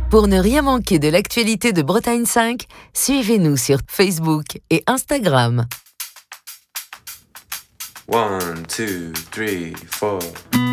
Pour ne rien manquer de l'actualité de Bretagne 5, suivez-nous sur Facebook et Instagram. 1, 2, 3, 4